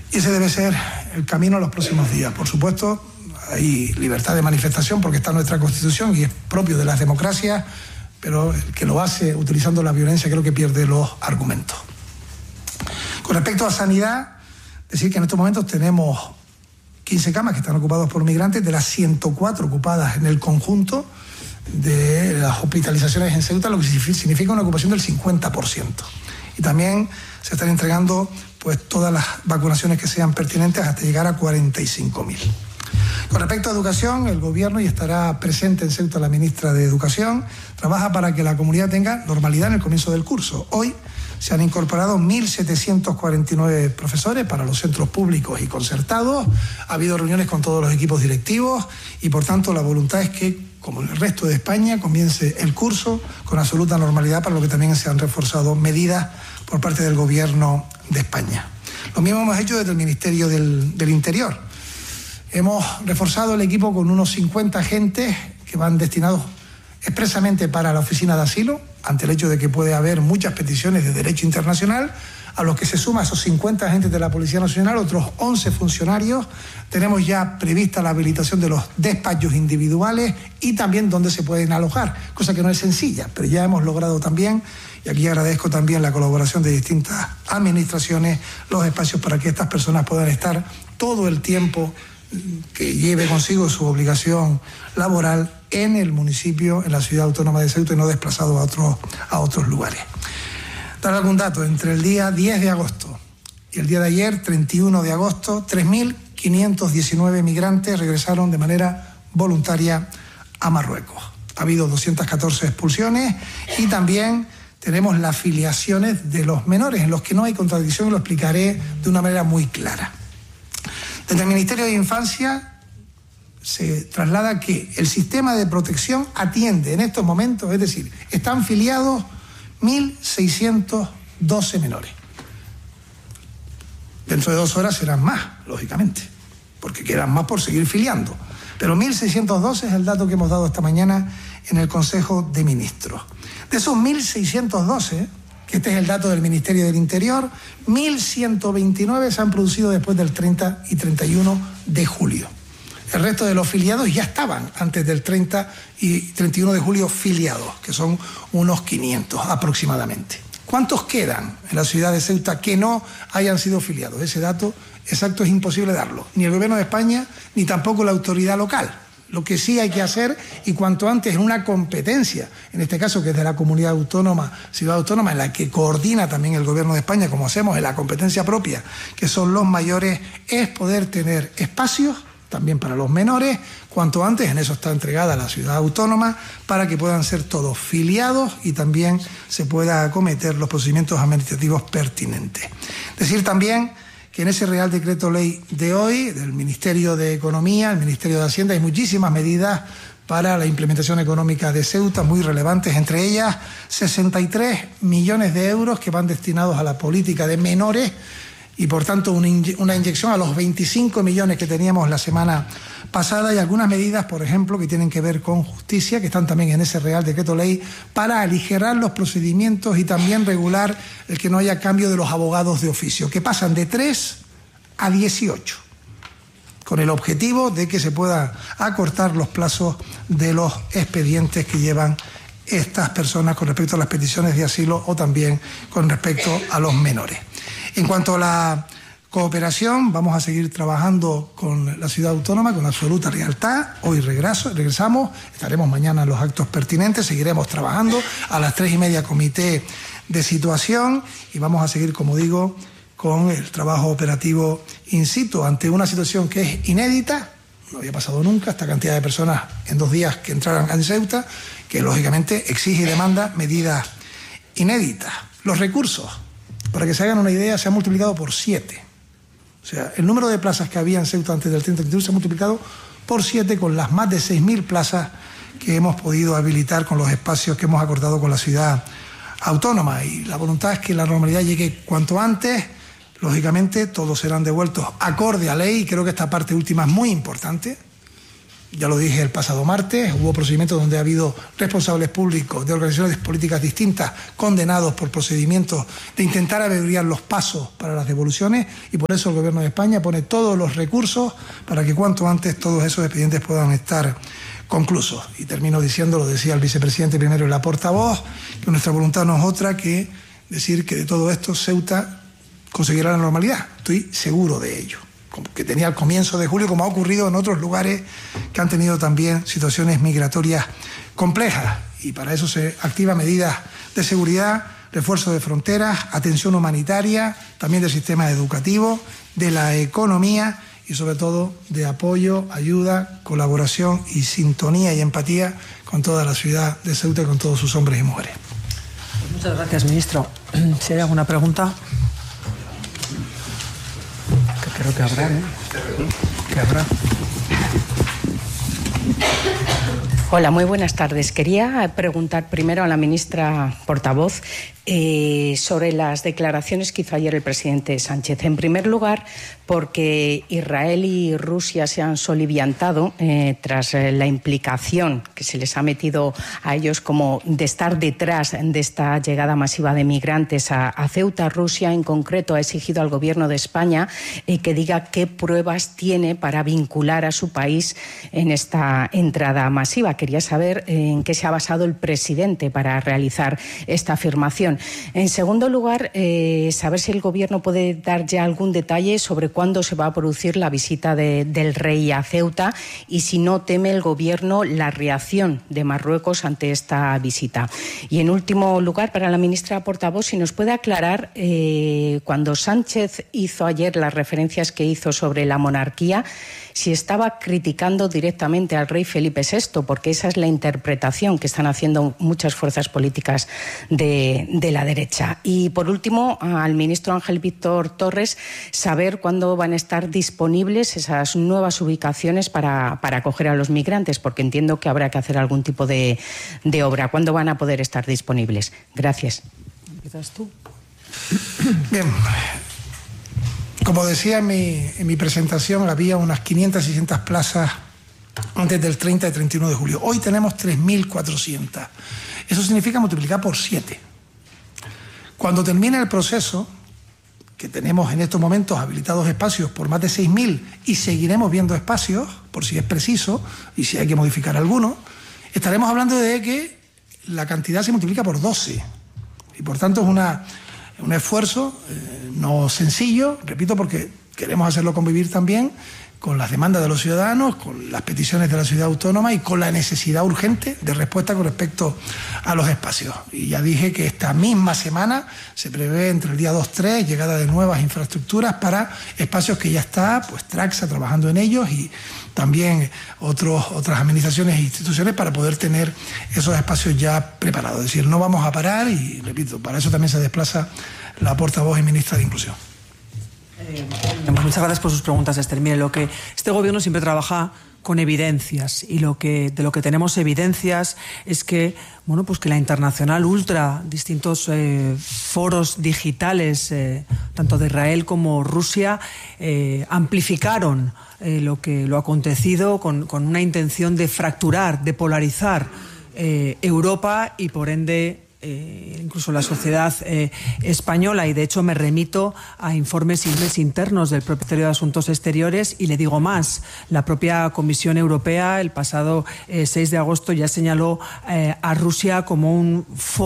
Y ese debe ser el camino en los próximos días. Por supuesto, hay libertad de manifestación porque está en nuestra Constitución y es propio de las democracias, pero el que lo hace utilizando la violencia creo que pierde los argumentos. Con respecto a sanidad, decir que en estos momentos tenemos 15 camas que están ocupadas por migrantes, de las 104 ocupadas en el conjunto de las hospitalizaciones en Ceuta, lo que significa una ocupación del 50%. Y también se están entregando pues todas las vacunaciones que sean pertinentes hasta llegar a 45.000. Con respecto a educación, el Gobierno, y estará presente en Ceuta la ministra de Educación, trabaja para que la comunidad tenga normalidad en el comienzo del curso. Hoy se han incorporado 1.749 profesores para los centros públicos y concertados. Ha habido reuniones con todos los equipos directivos y, por tanto, la voluntad es que, como en el resto de España, comience el curso con absoluta normalidad, para lo que también se han reforzado medidas por parte del Gobierno de España. Lo mismo hemos hecho desde el Ministerio del Interior. Hemos reforzado el equipo con unos 50 agentes que van destinados expresamente para la oficina de asilo, ante el hecho de que puede haber muchas peticiones de derecho internacional, a los que se suma esos 50 agentes de la Policía Nacional, otros 11 funcionarios. Tenemos ya prevista la habilitación de los despachos individuales y también donde se pueden alojar, cosa que no es sencilla, pero ya hemos logrado también, y aquí agradezco también la colaboración de distintas administraciones, los espacios para que estas personas puedan estar todo el tiempo que lleve consigo su obligación laboral en el municipio, en la ciudad autónoma de Ceuta, y no desplazado a otros lugares. Dar algún dato: entre el día 10 de agosto y el día de ayer, 31 de agosto, 3.519 migrantes regresaron de manera voluntaria a Marruecos. Ha habido 214 expulsiones y también tenemos las filiaciones de los menores, en los que no hay contradicción, y lo explicaré de una manera muy clara. Desde el Ministerio de Infancia se traslada que el sistema de protección atiende en estos momentos, es decir, están filiados 1.612 menores. Dentro de 2 horas serán más, lógicamente, porque quedan más por seguir filiando. Pero 1.612 es el dato que hemos dado esta mañana en el Consejo de Ministros. De esos 1.612, que este es el dato del Ministerio del Interior, 1.129 se han producido después del 30 y 31 de julio. El resto de los filiados ya estaban antes del 30 y 31 de julio filiados, que son unos 500 aproximadamente. ¿Cuántos quedan en la ciudad de Ceuta que no hayan sido filiados? Ese dato exacto es imposible darlo, ni el Gobierno de España ni tampoco la autoridad local. Lo que sí hay que hacer, y cuanto antes, en una competencia, en este caso que es de la comunidad autónoma, ciudad autónoma, en la que coordina también el Gobierno de España, como hacemos en la competencia propia, que son los mayores, es poder tener espacios también para los menores, cuanto antes. En eso está entregada la ciudad autónoma, para que puedan ser todos filiados y también se pueda acometer los procedimientos administrativos pertinentes. Decir también que en ese Real Decreto Ley de hoy, del Ministerio de Economía, el Ministerio de Hacienda, hay muchísimas medidas para la implementación económica de Ceuta, muy relevantes, entre ellas 63 millones de euros que van destinados a la política de menores, y por tanto una inyección a los 25 millones que teníamos la semana pasada, y algunas medidas, por ejemplo, que tienen que ver con justicia, que están también en ese Real Decreto Ley, para aligerar los procedimientos y también regular el que no haya cambio de los abogados de oficio, que pasan de 3 a 18, con el objetivo de que se pueda acortar los plazos de los expedientes que llevan estas personas con respecto a las peticiones de asilo o también con respecto a los menores. En cuanto a la cooperación, vamos a seguir trabajando con la ciudad autónoma con absoluta lealtad. Hoy regresamos, estaremos mañana en los actos pertinentes, seguiremos trabajando. A las 3:30 comité de situación, y vamos a seguir, como digo, con el trabajo operativo in situ ante una situación que es inédita. No había pasado nunca esta cantidad de personas en 2 días que entraran en Ceuta, que lógicamente exige y demanda medidas inéditas. Los recursos, para que se hagan una idea, se han multiplicado por 7. O sea, el número de plazas que había en Ceuta antes del 30 se ha multiplicado por 7 con las más de 6.000 plazas que hemos podido habilitar con los espacios que hemos acordado con la ciudad autónoma. Y la voluntad es que la normalidad llegue cuanto antes. Lógicamente, todos serán devueltos acorde a ley, y creo que esta parte última es muy importante. Ya lo dije el pasado martes, hubo procedimientos donde ha habido responsables públicos de organizaciones políticas distintas condenados por procedimientos de intentar abreviar los pasos para las devoluciones, y por eso el Gobierno de España pone todos los recursos para que cuanto antes todos esos expedientes puedan estar conclusos. Y termino diciendo, lo decía el vicepresidente primero y la portavoz, que nuestra voluntad no es otra que decir que de todo esto Ceuta conseguirá la normalidad. Estoy seguro de ello, que tenía al comienzo de julio, como ha ocurrido en otros lugares que han tenido también situaciones migratorias complejas, y para eso se activan medidas de seguridad, refuerzo de fronteras, atención humanitaria, también del sistema educativo, de la economía y sobre todo de apoyo, ayuda, colaboración y sintonía y empatía con toda la ciudad de Ceuta y con todos sus hombres y mujeres. Muchas gracias, ministro. Si hay alguna pregunta. Que creo que habrá, ¿eh? Que habrá. Hola, muy buenas tardes. Quería preguntar primero a la ministra portavoz sobre las declaraciones que hizo ayer el presidente Sánchez. En primer lugar, porque Israel y Rusia se han soliviantado tras la implicación que se les ha metido a ellos como de estar detrás de esta llegada masiva de migrantes a Ceuta. Rusia, en concreto, ha exigido al Gobierno de España que diga qué pruebas tiene para vincular a su país en esta entrada masiva. Quería saber en qué se ha basado el presidente para realizar esta afirmación. En segundo lugar, saber si el Gobierno puede dar ya algún detalle sobre cuándo se va a producir la visita del rey a Ceuta y si no teme el Gobierno la reacción de Marruecos ante esta visita. Y en último lugar, para la ministra portavoz, si nos puede aclarar, cuando Sánchez hizo ayer las referencias que hizo sobre la monarquía, si estaba criticando directamente al rey Felipe VI, porque esa es la interpretación que están haciendo muchas fuerzas políticas de la derecha. Y por último, al ministro Ángel Víctor Torres, saber cuándo van a estar disponibles esas nuevas ubicaciones para acoger a los migrantes, porque entiendo que habrá que hacer algún tipo de obra. ¿Cuándo van a poder estar disponibles? Gracias. ¿Empiezas tú? Bien. Como decía en mi presentación, había unas 500, 600 plazas antes del 30 y 31 de julio. Hoy tenemos 3.400. Eso significa multiplicar por 7. Cuando termine el proceso, que tenemos en estos momentos habilitados espacios por más de 6.000 y seguiremos viendo espacios, por si es preciso y si hay que modificar alguno, estaremos hablando de que la cantidad se multiplica por 12. Y por tanto es un esfuerzo no sencillo, repito, porque queremos hacerlo convivir también con las demandas de los ciudadanos, con las peticiones de la ciudad autónoma y con la necesidad urgente de respuesta con respecto a los espacios. Y ya dije que esta misma semana se prevé entre el día 2-3 llegada de nuevas infraestructuras para espacios que ya está, pues Traxa trabajando en ellos y también otras administraciones e instituciones para poder tener esos espacios ya preparados. Es decir, no vamos a parar y, repito, para eso también se desplaza la portavoz y ministra de Inclusión. Muchas gracias por sus preguntas, Esther. Mire, este gobierno siempre trabaja con evidencias y de lo que tenemos evidencias es que, bueno, pues que la Internacional Ultra, distintos foros digitales, tanto de Israel como Rusia, amplificaron lo acontecido con una intención de fracturar, de polarizar Europa y por ende incluso la sociedad española, y de hecho me remito a informes internos del propio Ministerio de Asuntos Exteriores y le digo más, la propia Comisión Europea el pasado 6 de agosto ya señaló a Rusia como un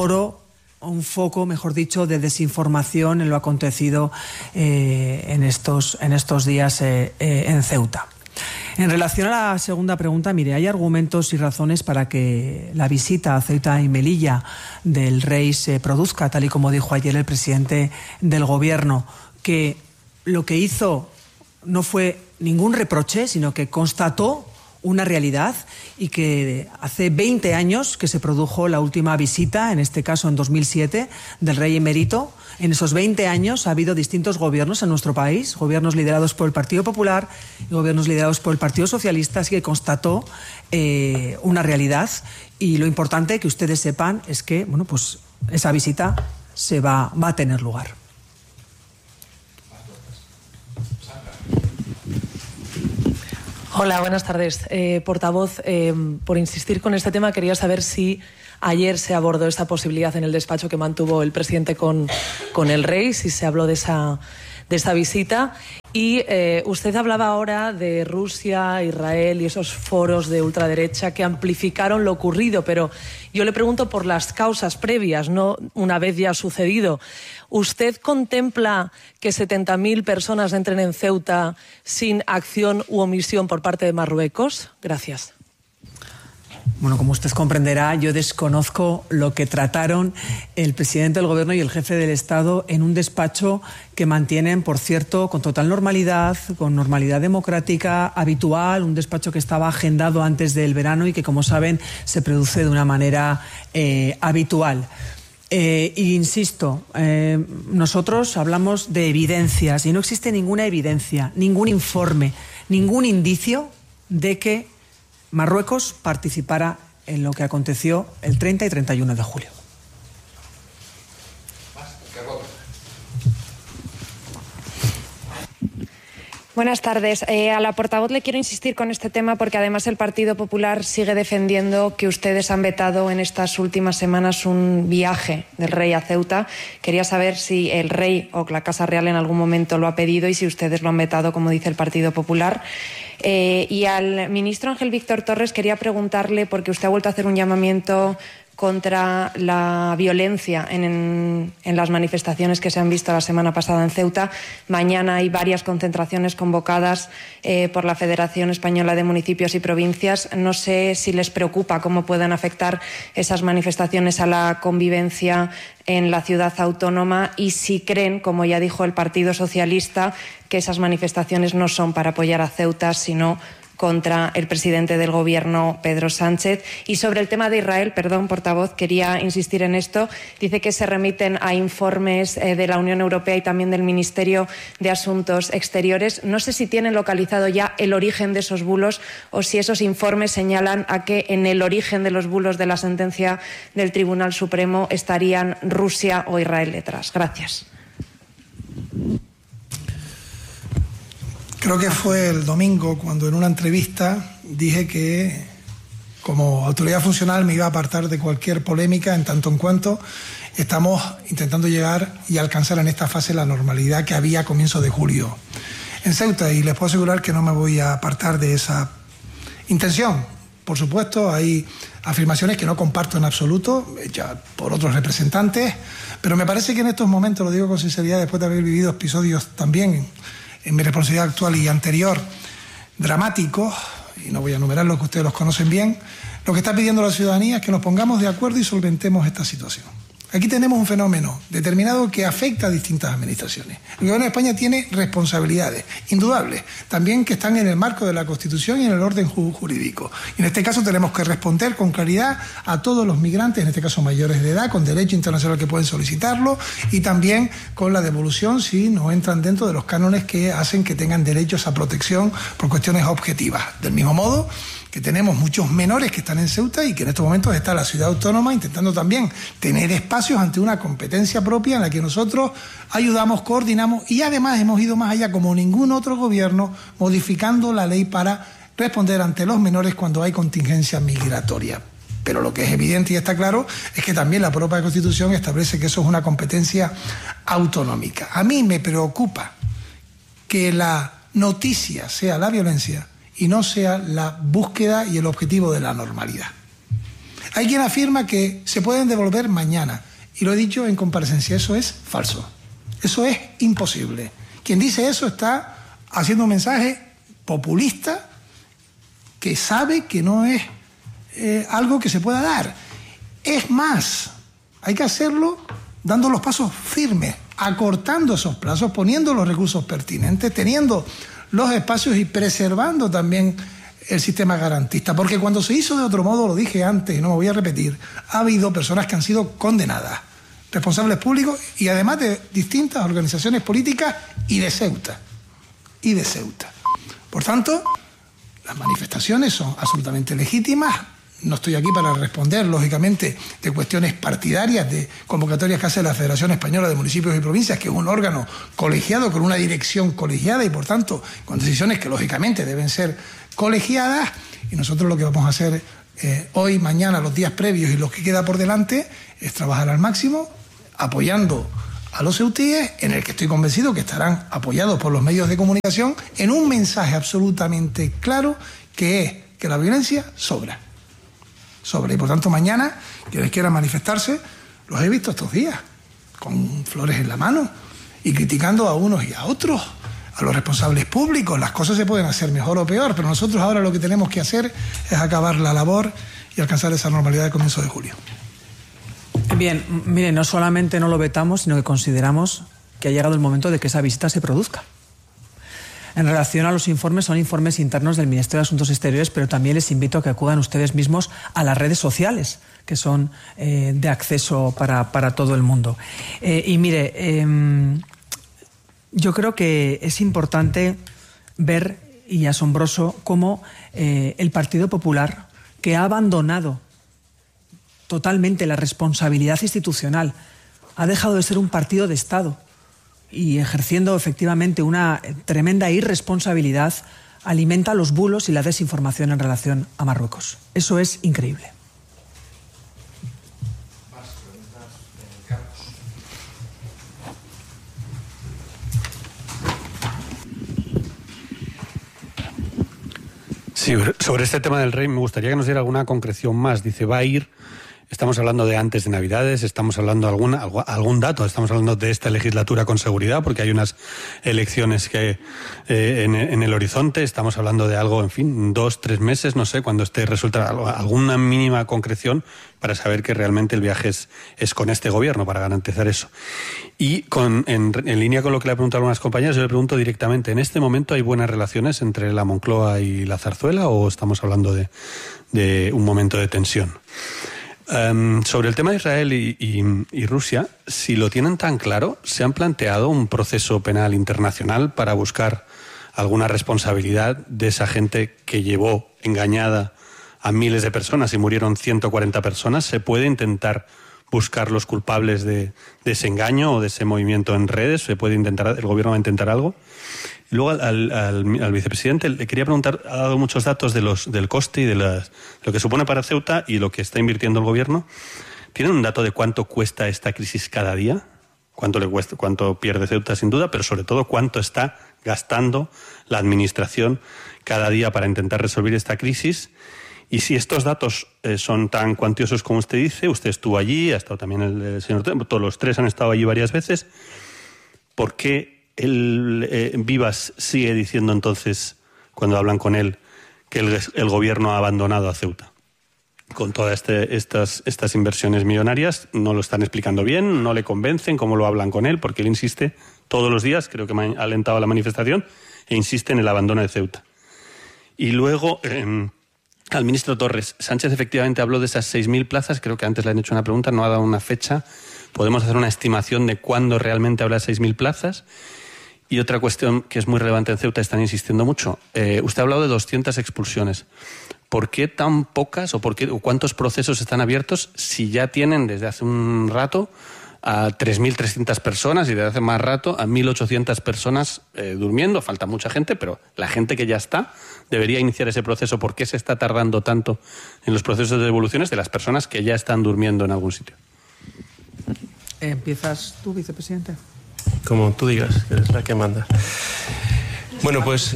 foco, mejor dicho, de desinformación en lo acontecido en estos días en Ceuta. En relación a la segunda pregunta, mire, hay argumentos y razones para que la visita a Ceuta y Melilla del rey se produzca, tal y como dijo ayer el presidente del Gobierno, que lo que hizo no fue ningún reproche, sino que constató una realidad y que hace 20 años que se produjo la última visita, en este caso en 2007, del rey emérito. En esos 20 años ha habido distintos gobiernos en nuestro país, gobiernos liderados por el Partido Popular y gobiernos liderados por el Partido Socialista, así que constató una realidad, y lo importante que ustedes sepan es que, bueno, pues esa visita va a tener lugar. Hola, buenas tardes. Portavoz, por insistir con este tema, quería saber si ayer se abordó esta posibilidad en el despacho que mantuvo el presidente con el rey, si se habló de esta visita. Y usted hablaba ahora de Rusia, Israel y esos foros de ultraderecha que amplificaron lo ocurrido, pero yo le pregunto por las causas previas, no una vez ya sucedido. ¿Usted contempla que 70.000 personas entren en Ceuta sin acción u omisión por parte de Marruecos? Gracias. Bueno, como usted comprenderá, yo desconozco lo que trataron el presidente del Gobierno y el jefe del Estado en un despacho que mantienen, por cierto, con total normalidad, con normalidad democrática habitual, un despacho que estaba agendado antes del verano y que, como saben, se produce de una manera habitual. Insisto, nosotros hablamos de evidencias y no existe ninguna evidencia, ningún informe, ningún indicio de que Marruecos participara en lo que aconteció el 30 y 31 de julio. Buenas tardes. A la portavoz le quiero insistir con este tema porque además el Partido Popular sigue defendiendo que ustedes han vetado en estas últimas semanas un viaje del rey a Ceuta. Quería saber si el rey o la Casa Real en algún momento lo ha pedido y si ustedes lo han vetado, como dice el Partido Popular. Y al ministro Ángel Víctor Torres quería preguntarle, porque usted ha vuelto a hacer un llamamiento contra la violencia en las manifestaciones que se han visto la semana pasada en Ceuta. Mañana hay varias concentraciones convocadas por la Federación Española de Municipios y Provincias. No sé si les preocupa cómo puedan afectar esas manifestaciones a la convivencia en la ciudad autónoma y si creen, como ya dijo el Partido Socialista, que esas manifestaciones no son para apoyar a Ceuta, sino contra el presidente del Gobierno, Pedro Sánchez. Y sobre el tema de Israel, perdón, portavoz, quería insistir en esto. Dice que se remiten a informes de la Unión Europea y también del Ministerio de Asuntos Exteriores. No sé si tienen localizado ya el origen de esos bulos o si esos informes señalan a que en el origen de los bulos de la sentencia del Tribunal Supremo estarían Rusia o Israel detrás. Gracias. Creo que fue el domingo cuando en una entrevista dije que como autoridad funcional me iba a apartar de cualquier polémica en tanto en cuanto estamos intentando llegar y alcanzar en esta fase la normalidad que había a comienzos de julio en Ceuta, y les puedo asegurar que no me voy a apartar de esa intención. Por supuesto, hay afirmaciones que no comparto en absoluto, hechas por otros representantes, pero me parece que en estos momentos, lo digo con sinceridad, después de haber vivido episodios también en mi responsabilidad actual y anterior, dramáticos, y no voy a enumerar los que ustedes los conocen bien, lo que está pidiendo la ciudadanía es que nos pongamos de acuerdo y solventemos esta situación. Aquí tenemos un fenómeno determinado que afecta a distintas administraciones. El Gobierno de España tiene responsabilidades indudables, también que están en el marco de la Constitución y en el orden jurídico. Y en este caso tenemos que responder con claridad a todos los migrantes, en este caso mayores de edad, con derecho internacional que pueden solicitarlo, y también con la devolución si no entran dentro de los cánones que hacen que tengan derechos a protección por cuestiones objetivas. Del mismo modo que tenemos muchos menores que están en Ceuta y que en estos momentos está la ciudad autónoma intentando también tener espacios ante una competencia propia en la que nosotros ayudamos, coordinamos y además hemos ido más allá, como ningún otro gobierno, modificando la ley para responder ante los menores cuando hay contingencia migratoria. Pero lo que es evidente y está claro es que también la propia Constitución establece que eso es una competencia autonómica. A mí me preocupa que la noticia sea la violencia y no sea la búsqueda y el objetivo de la normalidad. Hay quien afirma que se pueden devolver mañana, y lo he dicho en comparecencia, eso es falso, eso es imposible. Quien dice eso está haciendo un mensaje populista que sabe que no es algo que se pueda dar. Es más, hay que hacerlo dando los pasos firmes, acortando esos plazos, poniendo los recursos pertinentes, teniendo los espacios y preservando también el sistema garantista. Porque cuando se hizo de otro modo, lo dije antes y no me voy a repetir, ha habido personas que han sido condenadas, responsables públicos y además de distintas organizaciones políticas y de Ceuta. Por tanto, las manifestaciones son absolutamente legítimas, no estoy aquí para responder, lógicamente, de cuestiones partidarias, de convocatorias que hace la Federación Española de Municipios y Provincias, que es un órgano colegiado con una dirección colegiada y, por tanto, con decisiones que, lógicamente, deben ser colegiadas. Y nosotros lo que vamos a hacer hoy, mañana, los días previos y los que queda por delante, es trabajar al máximo, apoyando a los ceutíes, en el que estoy convencido que estarán apoyados por los medios de comunicación, en un mensaje absolutamente claro, que es que la violencia sobra. Y por tanto mañana, quienes quieran manifestarse, los he visto estos días, con flores en la mano y criticando a unos y a otros, a los responsables públicos. Las cosas se pueden hacer mejor o peor, pero nosotros ahora lo que tenemos que hacer es acabar la labor y alcanzar esa normalidad de comienzo de julio. Bien, mire, no solamente no lo vetamos, sino que consideramos que ha llegado el momento de que esa visita se produzca. En relación a los informes, son informes internos del Ministerio de Asuntos Exteriores, pero también les invito a que acudan ustedes mismos a las redes sociales, que son de acceso para todo el mundo. Y mire, yo creo que es importante ver, y asombroso, cómo el Partido Popular, que ha abandonado totalmente la responsabilidad institucional, ha dejado de ser un partido de Estado, y ejerciendo efectivamente una tremenda irresponsabilidad, alimenta los bulos y la desinformación en relación a Marruecos. Eso es increíble. Sí, sobre este tema del rey me gustaría que nos diera alguna concreción más. Dice, va a ir... Estamos hablando de antes de Navidades, estamos hablando de algún dato, estamos hablando de esta legislatura con seguridad, porque hay unas elecciones que en el horizonte, estamos hablando de algo, en fin, 2-3 meses, no sé, cuando esté resulta alguna mínima concreción para saber que realmente el viaje es con este gobierno, para garantizar eso. Y en línea con lo que le he preguntado a algunas compañeras, yo le pregunto directamente, ¿en este momento hay buenas relaciones entre la Moncloa y la Zarzuela o estamos hablando de un momento de tensión? Sobre el tema de Israel y Rusia, si lo tienen tan claro, ¿se han planteado un proceso penal internacional para buscar alguna responsabilidad de esa gente que llevó engañada a miles de personas y murieron 140 personas? ¿Se puede intentar buscar los culpables de ese engaño o de ese movimiento en redes? ¿Se puede intentar, el gobierno va a intentar algo? Y luego al vicepresidente le quería preguntar, ha dado muchos datos del coste y de lo que supone para Ceuta y lo que está invirtiendo el gobierno. ¿Tienen un dato de cuánto cuesta esta crisis cada día? ¿Cuánto pierde Ceuta sin duda? Pero sobre todo, ¿cuánto está gastando la administración cada día para intentar resolver esta crisis? Y si estos datos son tan cuantiosos como usted dice, usted estuvo allí, ha estado también el señor... Todos los tres han estado allí varias veces. ¿Por qué Vivas sigue diciendo entonces, cuando hablan con él, que el gobierno ha abandonado a Ceuta? Con todas estas inversiones millonarias, no lo están explicando bien, no le convencen cómo lo hablan con él, porque él insiste todos los días, creo que me ha alentado a la manifestación, e insiste en el abandono de Ceuta. Y luego, al ministro Torres, Sánchez efectivamente habló de esas 6.000 plazas, creo que antes le han hecho una pregunta, no ha dado una fecha. ¿Podemos hacer una estimación de cuándo realmente habrá 6.000 plazas? Y otra cuestión que es muy relevante en Ceuta, están insistiendo mucho. Usted ha hablado de 200 expulsiones. ¿Por qué tan pocas o cuántos procesos están abiertos si ya tienen desde hace un rato a 3.300 personas y desde hace más rato a 1.800 personas durmiendo? Falta mucha gente, pero la gente que ya está debería iniciar ese proceso. ¿Por qué se está tardando tanto en los procesos de devoluciones de las personas que ya están durmiendo en algún sitio? ¿Empiezas tú, vicepresidente? Como tú digas, que eres la que manda. Bueno, pues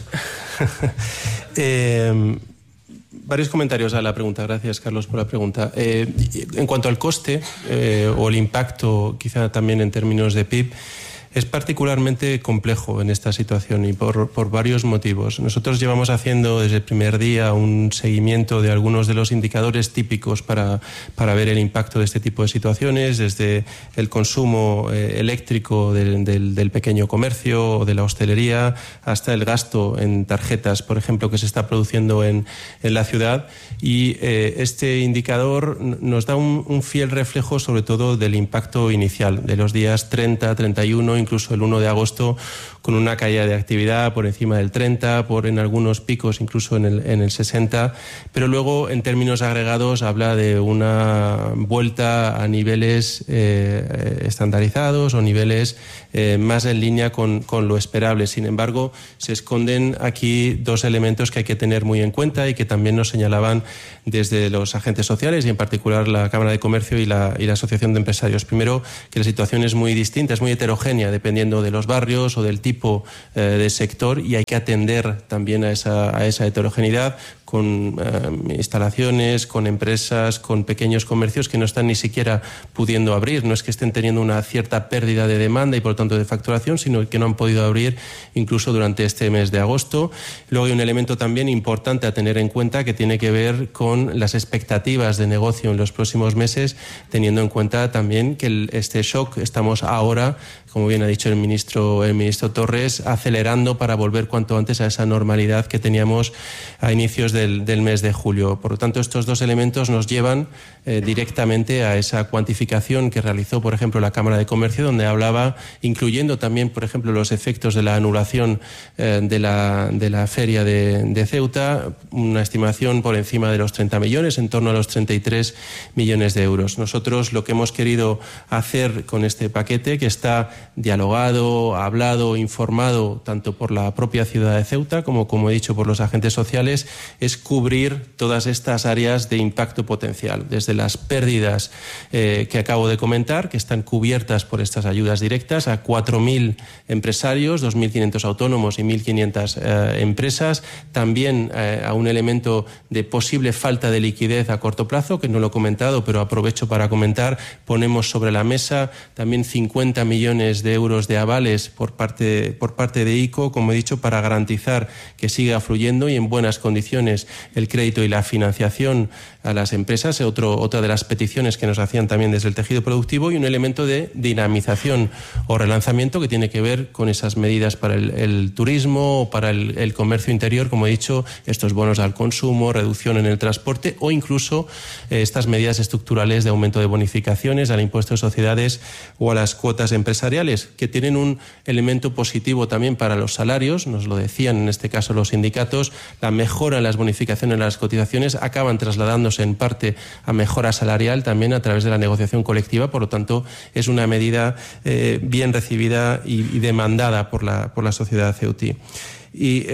varios comentarios a la pregunta. Gracias, Carlos, por la pregunta. En cuanto al coste o el impacto, quizá también en términos de PIB, es particularmente complejo en esta situación y por varios motivos. Nosotros llevamos haciendo desde el primer día un seguimiento de algunos de los indicadores típicos para ver el impacto de este tipo de situaciones, desde el consumo eléctrico del pequeño comercio o de la hostelería hasta el gasto en tarjetas, por ejemplo, que se está produciendo en la ciudad. Y este indicador nos da un fiel reflejo sobre todo del impacto inicial, de los días 30, 31, incluso el 1 de agosto, con una caída de actividad por encima del 30, en algunos picos incluso en el 60, pero luego en términos agregados habla de una vuelta a niveles estandarizados o niveles más en línea con lo esperable. Sin embargo, se esconden aquí dos elementos que hay que tener muy en cuenta y que también nos señalaban desde los agentes sociales y en particular la Cámara de Comercio y la Asociación de Empresarios. Primero, que la situación es muy distinta, es muy heterogénea dependiendo de los barrios o del tipo de sector, y hay que atender también a esa heterogeneidad con instalaciones, con empresas, con pequeños comercios que no están ni siquiera pudiendo abrir. No es que estén teniendo una cierta pérdida de demanda y por lo tanto de facturación, sino que no han podido abrir incluso durante este mes de agosto. Luego hay un elemento también importante a tener en cuenta que tiene que ver con las expectativas de negocio en los próximos meses, teniendo en cuenta también que este shock estamos ahora, como bien ha dicho el ministro Torres, acelerando para volver cuanto antes a esa normalidad que teníamos a inicios del mes de julio. Por lo tanto, estos dos elementos nos llevan directamente a esa cuantificación que realizó, por ejemplo, la Cámara de Comercio, donde hablaba, incluyendo también, por ejemplo, los efectos de la anulación de la feria de Ceuta, una estimación por encima de los 30 millones, en torno a los 33 millones de euros. Nosotros lo que hemos querido hacer con este paquete, que está dialogado, hablado, informado tanto por la propia ciudad de Ceuta como he dicho, por los agentes sociales, es cubrir todas estas áreas de impacto potencial, desde las pérdidas que acabo de comentar, que están cubiertas por estas ayudas directas, a 4.000 empresarios, 2.500 autónomos y 1.500 empresas, también a un elemento de posible falta de liquidez a corto plazo, que no lo he comentado, pero aprovecho para comentar, ponemos sobre la mesa también 50 millones de euros de avales por parte de ICO, como he dicho, para garantizar que siga fluyendo y en buenas condiciones el crédito y la financiación a las empresas, otra de las peticiones que nos hacían también desde el tejido productivo, y un elemento de dinamización o relanzamiento que tiene que ver con esas medidas para el turismo o para el comercio interior, como he dicho, estos bonos al consumo, reducción en el transporte o incluso estas medidas estructurales de aumento de bonificaciones al impuesto de sociedades o a las cuotas empresariales, que tienen un elemento positivo también para los salarios. Nos lo decían en este caso los sindicatos, la mejora en las bonificaciones, en las cotizaciones, acaban trasladándose en parte a mejora salarial también a través de la negociación colectiva. Por lo tanto, es una medida bien recibida y demandada por la sociedad ceutí. Y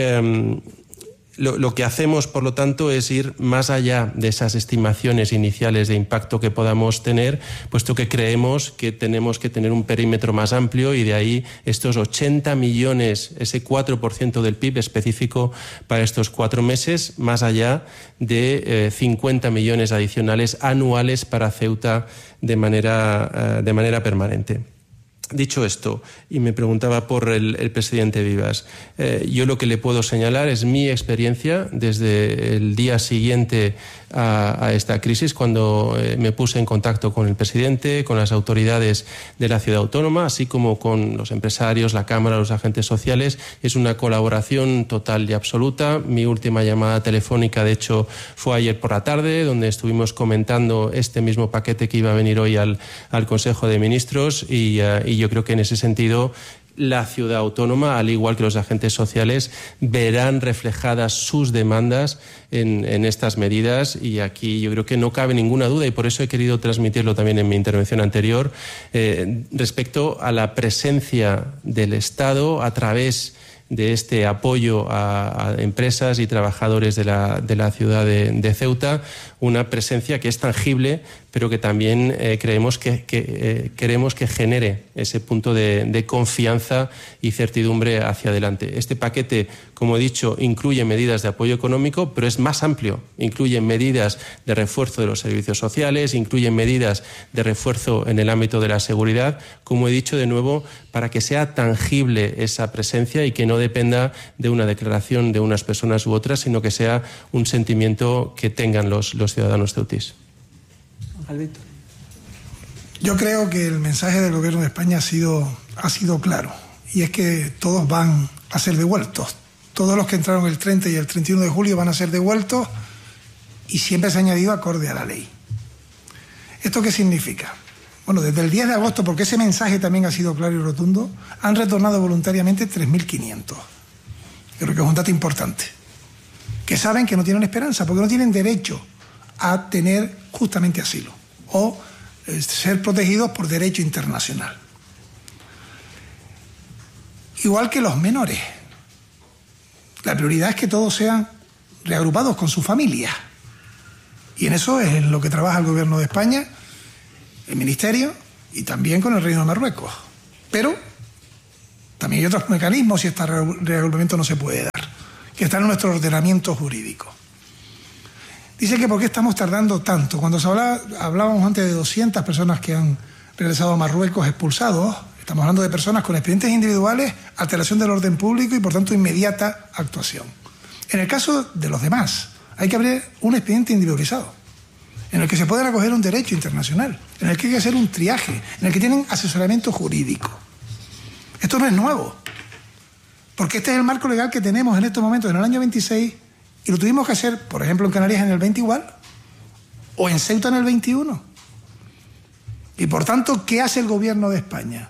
lo que hacemos, por lo tanto, es ir más allá de esas estimaciones iniciales de impacto que podamos tener, puesto que creemos que tenemos que tener un perímetro más amplio, y de ahí estos 80 millones, ese 4% del PIB específico para estos 4 meses, más allá de 50 millones adicionales anuales para Ceuta de manera permanente. Dicho esto, y me preguntaba por el presidente Vivas, yo lo que le puedo señalar es mi experiencia desde el día siguiente a esta crisis, cuando me puse en contacto con el presidente, con las autoridades de la ciudad autónoma, así como con los empresarios, la Cámara, los agentes sociales. Es una colaboración total y absoluta. Mi última llamada telefónica, de hecho, fue ayer por la tarde, donde estuvimos comentando este mismo paquete que iba a venir hoy al Consejo de Ministros, y yo creo que en ese sentido la ciudad autónoma, al igual que los agentes sociales, verán reflejadas sus demandas en estas medidas, y aquí yo creo que no cabe ninguna duda, y por eso he querido transmitirlo también en mi intervención anterior, respecto a la presencia del Estado a través de este apoyo a empresas y trabajadores de la ciudad de Ceuta, una presencia que es tangible, pero que también queremos que genere ese punto de confianza y certidumbre hacia adelante. Este paquete, como he dicho, incluye medidas de apoyo económico, pero es más amplio. Incluye medidas de refuerzo de los servicios sociales, incluye medidas de refuerzo en el ámbito de la seguridad, como he dicho de nuevo, para que sea tangible esa presencia y que no dependa de una declaración de unas personas u otras, sino que sea un sentimiento que tengan los ciudadanos ceutís. Yo creo que el mensaje del Gobierno de España ha sido claro, y es que todos van a ser devueltos. Todos los que entraron el 30 y el 31 de julio van a ser devueltos, y siempre se ha añadido acorde a la ley. ¿Esto qué significa? bueno, desde el 10 de agosto, porque ese mensaje también ha sido claro y rotundo, han retornado voluntariamente 3.500. Creo que es un dato importante. Que saben que no tienen esperanza, porque no tienen derecho a tener justamente asilo o ser protegidos por derecho internacional. Igual que los menores. La prioridad es que todos sean reagrupados con sus familias. Y en eso es en lo que trabaja el Gobierno de España, el Ministerio y también con el Reino de Marruecos. Pero también hay otros mecanismos si este reagrupamiento no se puede dar, que están en nuestro ordenamiento jurídico. Dice que por qué estamos tardando tanto. Cuando hablábamos antes de 200 personas que han regresado a Marruecos expulsados, estamos hablando de personas con expedientes individuales, alteración del orden público y por tanto inmediata actuación. En el caso de los demás, hay que abrir un expediente individualizado, en el que se pueden acoger un derecho internacional, en el que hay que hacer un triaje, en el que tienen asesoramiento jurídico. Esto no es nuevo, porque este es el marco legal que tenemos en estos momentos, en el año 26, y lo tuvimos que hacer, por ejemplo, en Canarias en el 20 igual, o en Ceuta en el 21. Y por tanto, ¿qué hace el Gobierno de España?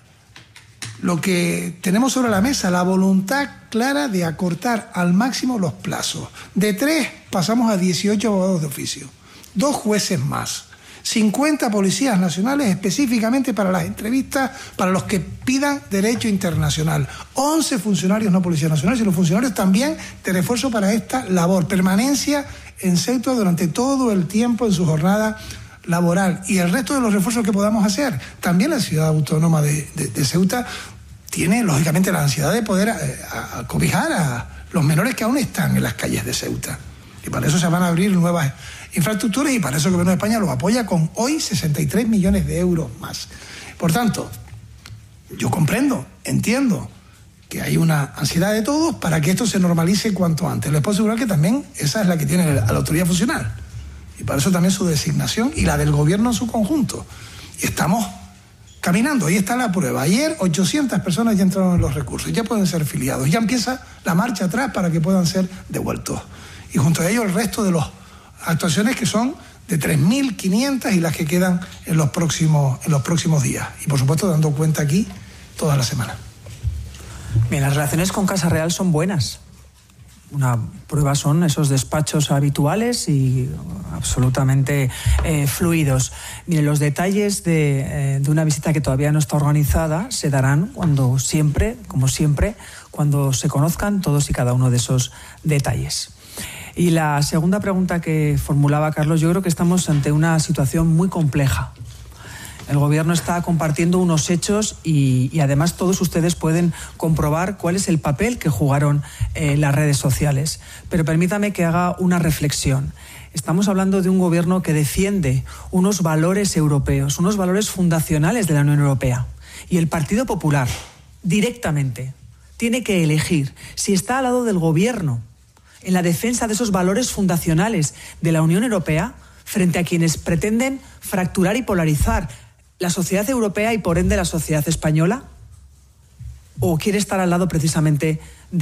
Lo que tenemos sobre la mesa, la voluntad clara de acortar al máximo los plazos. De 3 pasamos a 18 abogados de oficio, 2 jueces más, 50 policías nacionales específicamente para las entrevistas, para los que pidan derecho internacional, 11 funcionarios no policías nacionales, sino funcionarios también de refuerzo para esta labor, permanencia en Ceuta durante todo el tiempo en su jornada laboral y el resto de los refuerzos que podamos hacer. También la ciudad autónoma de Ceuta tiene lógicamente la ansiedad de poder cobijar a los menores que aún están en las calles de Ceuta, y para eso se van a abrir nuevas infraestructuras y para eso el Gobierno de España lo apoya con hoy 63 millones de euros más. Por tanto, yo comprendo, entiendo que hay una ansiedad de todos para que esto se normalice cuanto antes. Les puedo asegurar que también esa es la que tiene la autoridad funcional y para eso también su designación y la del Gobierno en su conjunto. Y estamos caminando, ahí está la prueba. Ayer 800 personas ya entraron en los recursos, ya pueden ser filiados, ya empieza la marcha atrás para que puedan ser devueltos. Y junto a ello el resto de las actuaciones que son de 3.500 y las que quedan en los próximos días. Y por supuesto dando cuenta aquí toda la semana. Bien, las relaciones con Casa Real son buenas. Una prueba son esos despachos habituales y absolutamente fluidos. Miren, los detalles de una visita que todavía no está organizada se darán cuando siempre, como siempre, cuando se conozcan todos y cada uno de esos detalles. Y la segunda pregunta que formulaba Carlos, yo creo que estamos ante una situación muy compleja. El Gobierno está compartiendo unos hechos y además todos ustedes pueden comprobar cuál es el papel que jugaron las redes sociales. Pero permítame que haga una reflexión. Estamos hablando de un Gobierno que defiende unos valores europeos, unos valores fundacionales de la Unión Europea. Y el Partido Popular, directamente, tiene que elegir si está al lado del Gobierno en la defensa de esos valores fundacionales de la Unión Europea frente a quienes pretenden fracturar y polarizar la sociedad europea y por ende la sociedad española, o quiere estar al lado precisamente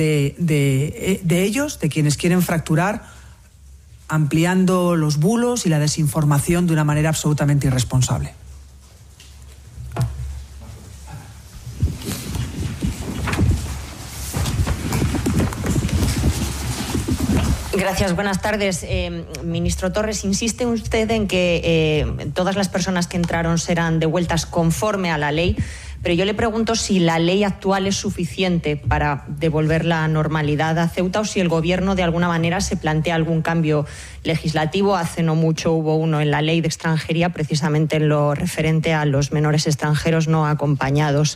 de ellos, de quienes quieren fracturar, ampliando los bulos y la desinformación de una manera absolutamente irresponsable. Gracias, buenas tardes. Ministro Torres, insiste usted en que todas las personas que entraron serán devueltas conforme a la ley, pero yo le pregunto si la ley actual es suficiente para devolver la normalidad a Ceuta o si el Gobierno de alguna manera se plantea algún cambio legislativo. Hace no mucho hubo uno en la ley de extranjería, precisamente en lo referente a los menores extranjeros no acompañados.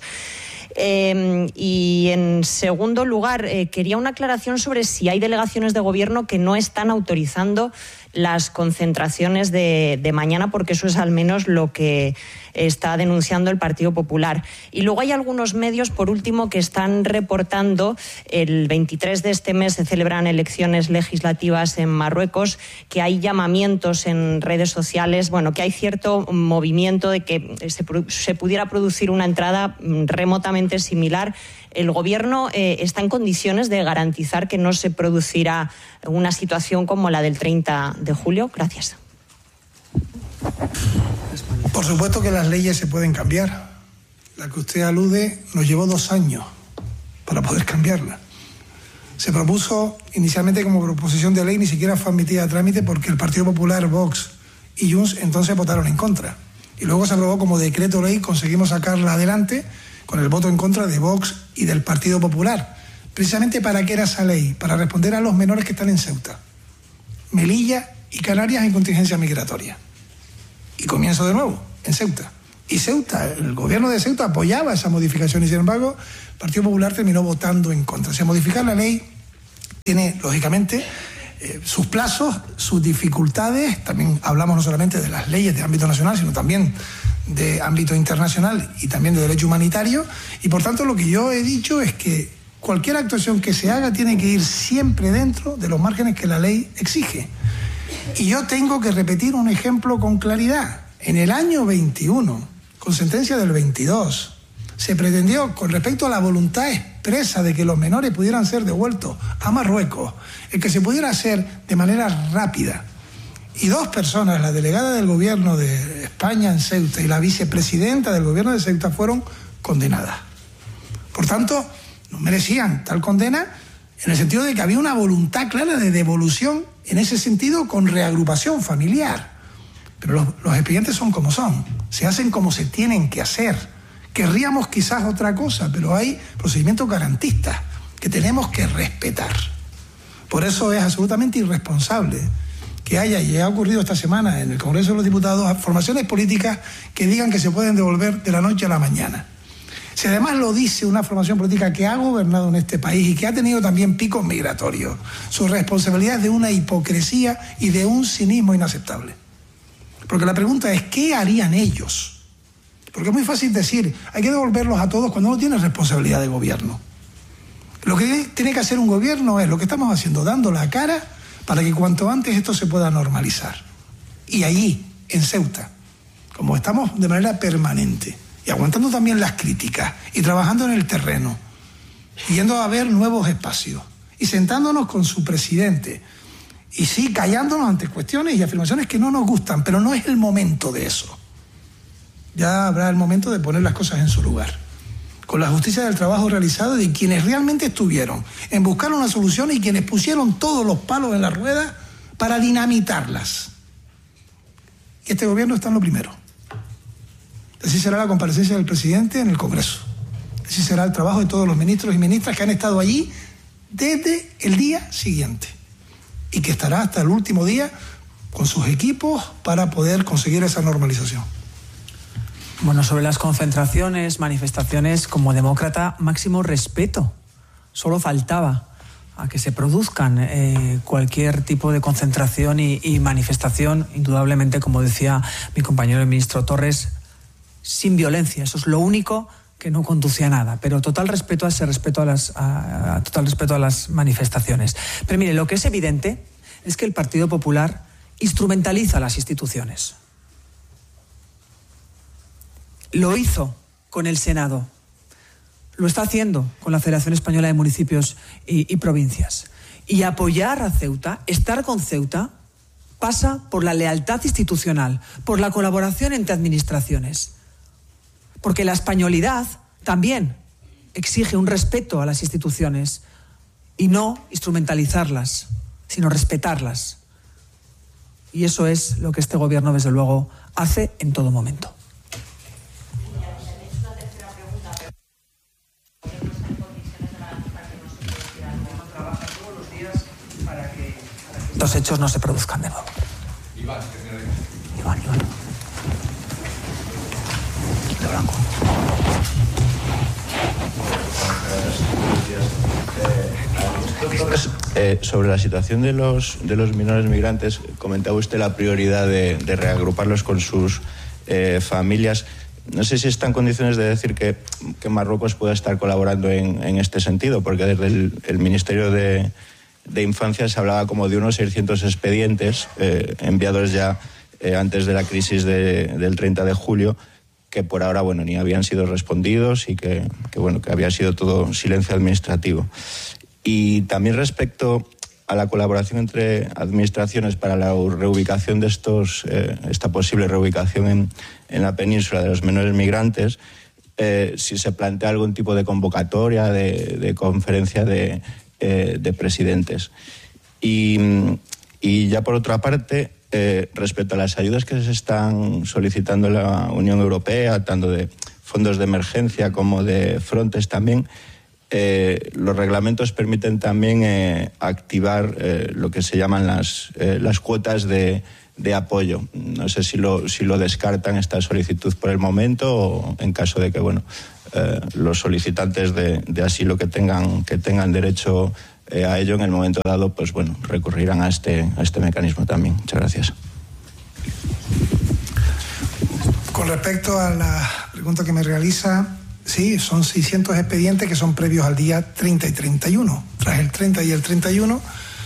Y en segundo lugar, quería una aclaración sobre si hay delegaciones de gobierno que no están autorizando las concentraciones de mañana, porque eso es al menos lo que está denunciando el Partido Popular. Y luego hay algunos medios, por último, que están reportando, el 23 de este mes se celebran elecciones legislativas en Marruecos, que hay llamamientos en redes sociales, bueno, que hay cierto movimiento de que se pudiera producir una entrada remotamente similar. ¿El Gobierno está en condiciones de garantizar que no se producirá una situación como la del 30 de julio? Gracias. Por supuesto que las leyes se pueden cambiar. La que usted alude nos llevó 2 años para poder cambiarla. Se propuso inicialmente como proposición de ley, ni siquiera fue admitida a trámite porque el Partido Popular, Vox y Junts entonces votaron en contra. Y luego se aprobó como decreto ley, conseguimos sacarla adelante con el voto en contra de Vox y del Partido Popular. Precisamente ¿para qué era esa ley? Para responder a los menores que están en Ceuta, Melilla y Canarias en contingencia migratoria. Y comienzo de nuevo, en Ceuta. Y Ceuta, el gobierno de Ceuta apoyaba esa modificación y sin embargo el Partido Popular terminó votando en contra. O sea, modificar la ley tiene, lógicamente, sus plazos, sus dificultades. También hablamos no solamente de las leyes de ámbito nacional, sino también de ámbito internacional y también de derecho humanitario. Y por tanto lo que yo he dicho es que cualquier actuación que se haga tiene que ir siempre dentro de los márgenes que la ley exige. Y yo tengo que repetir un ejemplo con claridad. En el año 21, con sentencia del 22, se pretendió, con respecto a la voluntad expresa de que los menores pudieran ser devueltos a Marruecos, el que se pudiera hacer de manera rápida. Y 2 personas, la delegada del gobierno de España en Ceuta y la vicepresidenta del gobierno de Ceuta, fueron condenadas. Por tanto, no merecían tal condena en el sentido de que había una voluntad clara de devolución en ese sentido con reagrupación familiar. Pero los expedientes son como son, se hacen como se tienen que hacer. Querríamos quizás otra cosa, pero hay procedimientos garantistas que tenemos que respetar. Por eso es absolutamente irresponsable que haya, y ha ocurrido esta semana en el Congreso de los Diputados, formaciones políticas que digan que se pueden devolver de la noche a la mañana. Si además lo dice una formación política que ha gobernado en este país y que ha tenido también picos migratorios, su responsabilidad es de una hipocresía y de un cinismo inaceptable. Porque la pregunta es, ¿qué harían ellos? Porque es muy fácil decir, hay que devolverlos a todos cuando uno tiene responsabilidad de gobierno. Lo que tiene que hacer un gobierno es lo que estamos haciendo, dando la cara para que cuanto antes esto se pueda normalizar. Y allí, en Ceuta, como estamos de manera permanente, y aguantando también las críticas, y trabajando en el terreno, yendo a ver nuevos espacios, y sentándonos con su presidente, y sí, callándonos ante cuestiones y afirmaciones que no nos gustan, pero no es el momento de eso. Ya habrá el momento de poner las cosas en su lugar, con la justicia del trabajo realizado de quienes realmente estuvieron en buscar una solución y quienes pusieron todos los palos en la rueda para dinamitarlas. Y este gobierno está en lo primero. Así será la comparecencia del presidente en el Congreso. Así será el trabajo de todos los ministros y ministras que han estado allí desde el día siguiente y que estará hasta el último día con sus equipos para poder conseguir esa normalización. Bueno, sobre las concentraciones, manifestaciones, como demócrata, máximo respeto. Solo faltaba a que se produzcan cualquier tipo de concentración y manifestación, indudablemente, como decía mi compañero el ministro Torres, sin violencia. Eso es lo único que no conduce a nada, pero total respeto a las manifestaciones. Pero mire, lo que es evidente es que el Partido Popular instrumentaliza las instituciones. Lo hizo con el Senado, lo está haciendo con la Federación Española de Municipios y Provincias. Y apoyar a Ceuta, estar con Ceuta, pasa por la lealtad institucional, por la colaboración entre administraciones. Porque la españolidad también exige un respeto a las instituciones y no instrumentalizarlas, sino respetarlas. Y eso es lo que este gobierno, desde luego, hace en todo momento. Los hechos no se produzcan de nuevo. Iván. De blanco. Sobre la situación de los menores migrantes, comentaba usted la prioridad de reagruparlos con sus familias. No sé si está en condiciones de decir que Marruecos pueda estar colaborando en este sentido, porque desde el Ministerio de Infancia se hablaba como de unos 600 expedientes enviados ya antes de la crisis del 30 de julio, que por ahora ni habían sido respondidos y que había sido todo silencio administrativo. Y también respecto a la colaboración entre administraciones para la reubicación de esta posible reubicación en la península de los menores migrantes, si se plantea algún tipo de convocatoria, de conferencia de presidentes. Y ya por otra parte, respecto a las ayudas que se están solicitando en la Unión Europea, tanto de fondos de emergencia como de Frontex también, los reglamentos permiten también activar lo que se llaman las cuotas de apoyo. No sé si lo descartan esta solicitud por el momento, o en caso de que los solicitantes de asilo que tengan derecho a ello en el momento dado, pues recurrirán a este mecanismo también. Muchas gracias. Con respecto a la pregunta que me realiza, sí, son 600 expedientes que son previos al día 30 y 31. Tras el 30 y el 31,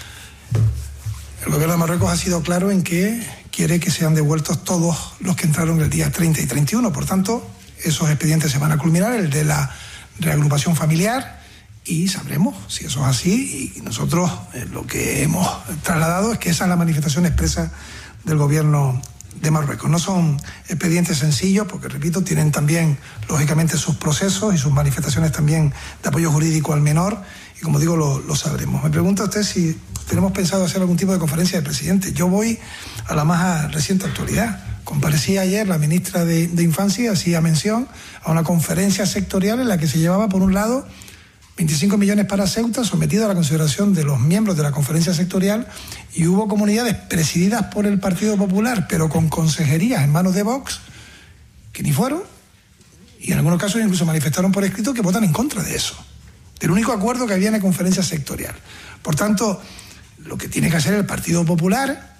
el gobierno de Marruecos ha sido claro en que quiere que sean devueltos todos los que entraron el día 30 y 31. Por tanto, esos expedientes se van a culminar, el de la reagrupación familiar, y sabremos si eso es así. Y nosotros lo que hemos trasladado es que esa es la manifestación expresa del gobierno de Marruecos. No son expedientes sencillos, porque, repito, tienen también, lógicamente, sus procesos y sus manifestaciones también de apoyo jurídico al menor, y, como digo, lo sabremos. Me pregunta usted si tenemos pensado hacer algún tipo de conferencia de presidente. Yo voy a la más reciente actualidad. Comparecía ayer la ministra de Infancia y hacía mención a una conferencia sectorial en la que se llevaba, por un lado, 25 millones para Ceuta, sometido a la consideración de los miembros de la conferencia sectorial, y hubo comunidades presididas por el Partido Popular, pero con consejerías en manos de Vox, que ni fueron, y en algunos casos incluso manifestaron por escrito que votan en contra de eso, del único acuerdo que había en la conferencia sectorial. Por tanto, lo que tiene que hacer el Partido Popular,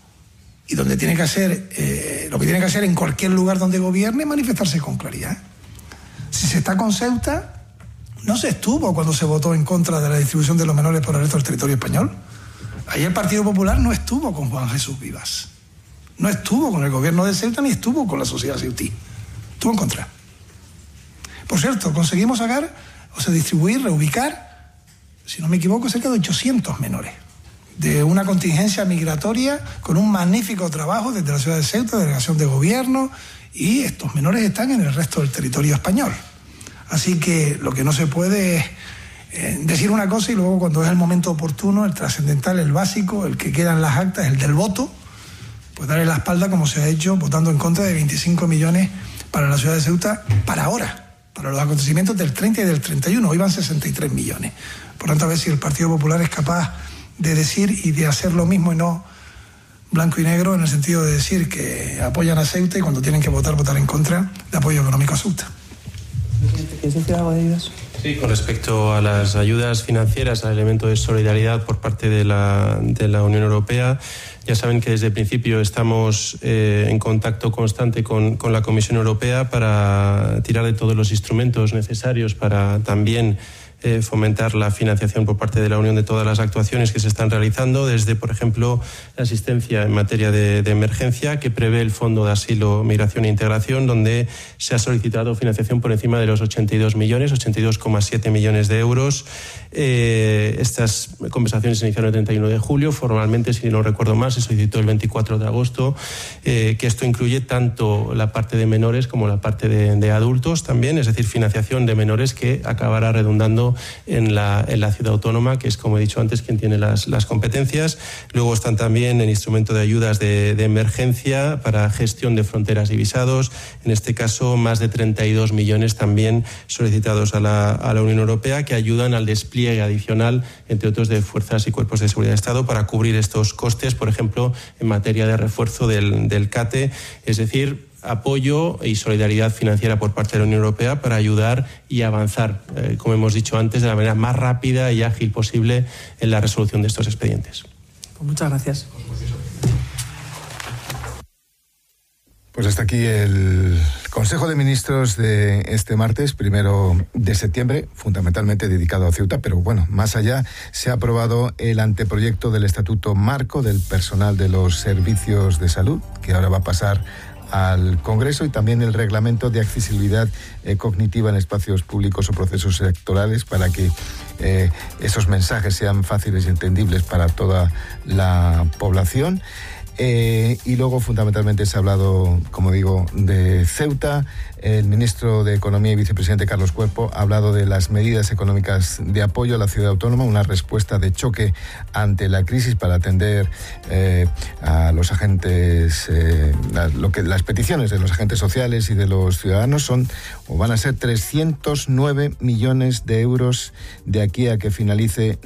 y donde tiene que hacer, lo que tiene que hacer en cualquier lugar donde gobierne, es manifestarse con claridad. Si se está con Ceuta, no se estuvo cuando se votó en contra de la distribución de los menores por el resto del territorio español. Ahí el Partido Popular no estuvo con Juan Jesús Vivas, no estuvo con el gobierno de Ceuta, ni estuvo con la sociedad ceutí, estuvo en contra. Por cierto, conseguimos distribuir, reubicar, si no me equivoco, cerca de 800 menores de una contingencia migratoria, con un magnífico trabajo desde la ciudad de Ceuta, delegación de gobierno, y estos menores están en el resto del territorio español. Así que lo que no se puede es decir una cosa y luego, cuando es el momento oportuno, el trascendental, el básico, el que queda en las actas, el del voto, pues darle la espalda, como se ha hecho, votando en contra de 25 millones para la ciudad de Ceuta, para ahora, para los acontecimientos del 30 y del 31. Hoy van 63 millones. Por tanto, a ver si el Partido Popular es capaz de decir y de hacer lo mismo, y no blanco y negro, en el sentido de decir que apoyan a Ceuta y cuando tienen que votar en contra de apoyo económico a Ceuta. ¿Quieres decir algo de ellos? Sí, con respecto a las ayudas financieras, al elemento de solidaridad por parte de la Unión Europea, ya saben que desde el principio estamos en contacto constante con la Comisión Europea para tirar de todos los instrumentos necesarios para también fomentar la financiación por parte de la Unión de todas las actuaciones que se están realizando, desde, por ejemplo, la asistencia en materia de emergencia, que prevé el Fondo de Asilo, Migración e Integración, donde se ha solicitado financiación por encima de los 82,7 millones de euros. Estas conversaciones se iniciaron el 31 de julio. Formalmente, si no recuerdo mal, se solicitó el 24 de agosto, que esto incluye tanto la parte de menores como la parte de adultos también, es decir, financiación de menores, que acabará redundando en la ciudad autónoma, que es, como he dicho antes, quien tiene las competencias. Luego están también el instrumento de ayudas de emergencia para gestión de fronteras y visados. En este caso, más de 32 millones también solicitados a la Unión Europea, que ayudan al despliegue adicional, entre otros, de fuerzas y cuerpos de seguridad de Estado para cubrir estos costes, por ejemplo, en materia de refuerzo del CATE, es decir, apoyo y solidaridad financiera por parte de la Unión Europea para ayudar y avanzar, como hemos dicho antes, de la manera más rápida y ágil posible en la resolución de estos expedientes. Pues muchas gracias. Pues hasta aquí el Consejo de Ministros de este martes, 1 de septiembre, fundamentalmente dedicado a Ceuta, pero bueno, más allá, se ha aprobado el anteproyecto del Estatuto Marco del Personal de los Servicios de Salud, que ahora va a pasar al Congreso, y también el reglamento de accesibilidad cognitiva en espacios públicos o procesos electorales, para que esos mensajes sean fáciles y entendibles para toda la población. Y luego fundamentalmente se ha hablado, como digo, de Ceuta. El ministro de Economía y vicepresidente Carlos Cuerpo ha hablado de las medidas económicas de apoyo a la ciudad autónoma, una respuesta de choque ante la crisis para atender a los agentes, las peticiones de los agentes sociales y de los ciudadanos van a ser 309 millones de euros de aquí a que finalice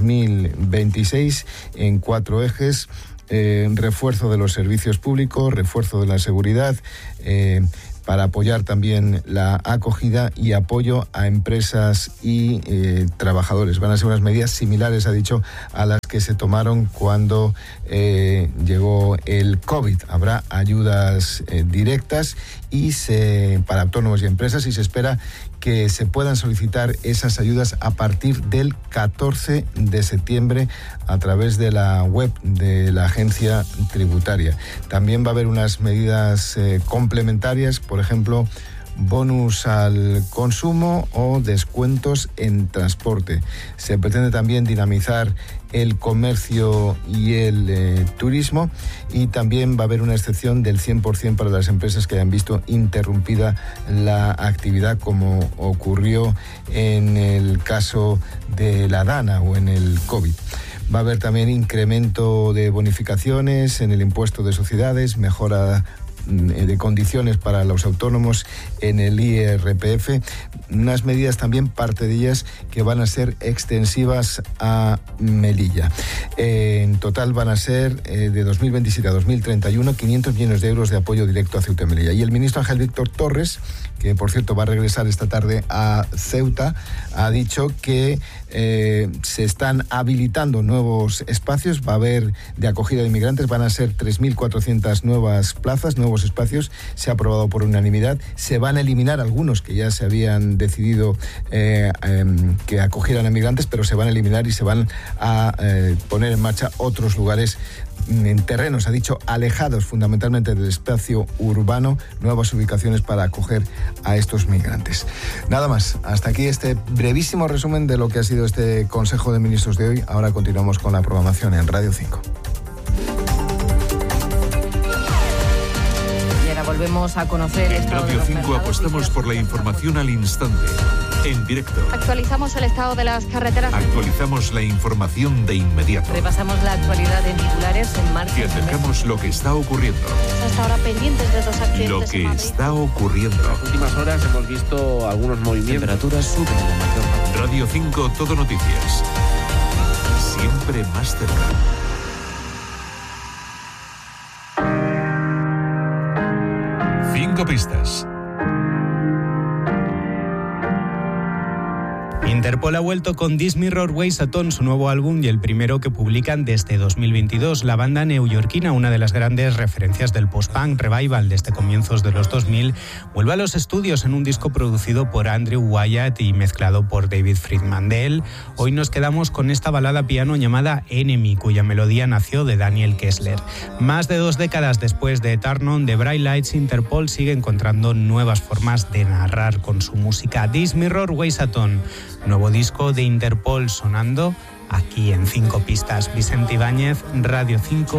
2026 en 4 ejes. Refuerzo de los servicios públicos, refuerzo de la seguridad, para apoyar también la acogida y apoyo a empresas y trabajadores. Van a ser unas medidas similares, ha dicho, a las que se tomaron cuando llegó el COVID. Habrá ayudas directas para autónomos y empresas, y se espera que se puedan solicitar esas ayudas a partir del 14 de septiembre a través de la web de la agencia tributaria. También va a haber unas medidas complementarias, por ejemplo, bonus al consumo o descuentos en transporte. Se pretende también dinamizar el comercio y el turismo, y también va a haber una excepción del 100% para las empresas que hayan visto interrumpida la actividad, como ocurrió en el caso de la Dana o en el COVID. Va a haber también incremento de bonificaciones en el impuesto de sociedades, mejora de condiciones para los autónomos en el IRPF, unas medidas también, parte de ellas, que van a ser extensivas a Melilla. En total van a ser de 2027 a 2031 500 millones de euros de apoyo directo a Ceuta y Melilla. Y el ministro Ángel Víctor Torres, que por cierto va a regresar esta tarde a Ceuta, ha dicho que se están habilitando nuevos espacios, va a haber de acogida de inmigrantes, van a ser 3.400 nuevas plazas, nuevos espacios. Se ha aprobado por unanimidad. Se van a eliminar algunos que ya se habían decidido que acogieran a migrantes, pero se van a eliminar y se van a poner en marcha otros lugares en terrenos, ha dicho, alejados fundamentalmente del espacio urbano, nuevas ubicaciones para acoger a estos migrantes. Nada más, hasta aquí este brevísimo resumen de lo que ha sido este Consejo de Ministros de hoy. Ahora continuamos con la programación en Radio 5. Y ahora volvemos a conocer... En Radio 5 apostamos por la información al instante, en directo. Actualizamos el estado de las carreteras. Actualizamos la información de inmediato. Repasamos la actualidad en titulares en marcha. Te acercamos lo que está ocurriendo. Hasta ahora pendientes de 2 accidentes. Lo que está ocurriendo. En las últimas horas hemos visto algunos movimientos. Temperaturas suben en la mayor parte. Radio 5, Todo Noticias. Siempre más cerca. Cinco pistas. Interpol ha vuelto con This Mirror Weighs a Ton, su nuevo álbum y el primero que publican desde 2022. La banda neoyorquina, una de las grandes referencias del post-punk revival desde comienzos de los 2000, vuelve a los estudios en un disco producido por Andrew Wyatt y mezclado por David Friedman. De él, hoy nos quedamos con esta balada piano llamada Enemy, cuya melodía nació de Daniel Kessler. Más de 2 décadas después de Turn On the Bright Lights, Interpol sigue encontrando nuevas formas de narrar con su música. This Mirror Weighs a Ton, nuevo disco de Interpol sonando aquí en 5 pistas. Vicente Ibáñez, Radio 5.